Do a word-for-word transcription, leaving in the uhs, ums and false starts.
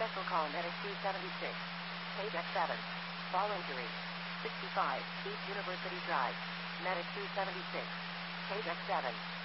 Cancel call Medic two seventy-six. Page X seven. Fall injury. sixty-five, East University Drive. Medic two seventy-six. Page X seven.